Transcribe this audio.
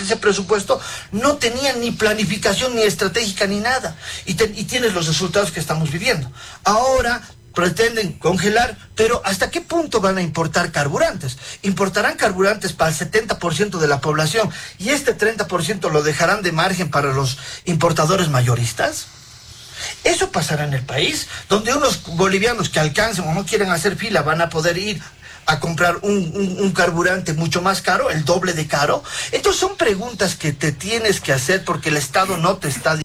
ese presupuesto no tenían ni planificación, ni estratégica, ni nada. Y tienes los resultados que estamos viviendo. Ahora pretenden congelar, pero ¿hasta qué punto van a importar carburantes? ¿Importarán carburantes para el 70% de la población y este 30% lo dejarán de margen para los importadores mayoristas? Eso pasará en el país, donde unos bolivianos que alcancen o no quieren hacer fila van a poder ir a comprar un carburante mucho más caro, el doble de caro. Entonces son preguntas que te tienes que hacer porque el Estado no te está